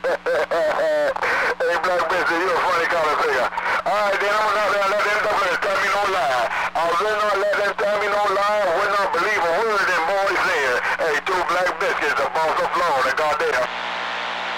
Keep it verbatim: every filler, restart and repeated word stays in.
Hey, Black Biscuit, you a funny kind of figure. Alright, then I'm gonna let them definitely tell me no lie. I will not let them tell me no lie. I will not believe a word them boys said. Hey, two Black Biscuits, the boss of Florida.